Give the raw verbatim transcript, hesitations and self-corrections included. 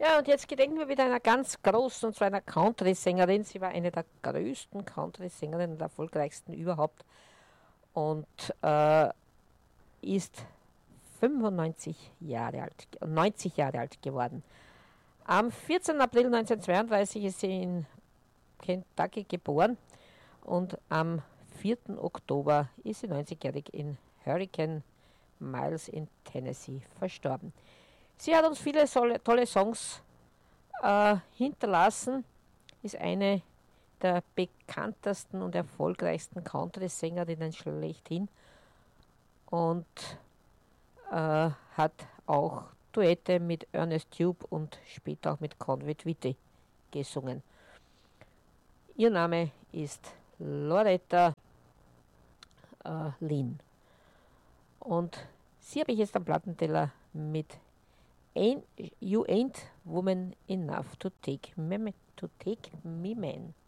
Ja, und jetzt gedenken wir wieder einer ganz großen, und zwar einer Country-Sängerin. Sie war eine der größten Country-Sängerinnen und erfolgreichsten überhaupt und äh, ist fünfundneunzig Jahre alt, neunzig Jahre alt geworden. Am vierzehnten April neunzehnhundertzweiunddreißig ist sie in Kentucky geboren und am vierten Oktober ist sie neunzigjährig in Hurricane Miles in Tennessee verstorben. Sie hat uns viele tolle Songs äh, hinterlassen, ist eine der bekanntesten und erfolgreichsten Country-Sängerinnen schlechthin und äh, hat auch Duette mit Ernest Tubb und später auch mit Conway Twitty gesungen. Ihr Name ist Loretta äh, Lynn. Und sie habe ich jetzt am Plattenteller mit Ain't, You Ain't Woman Enough to Take Me, to take me Man.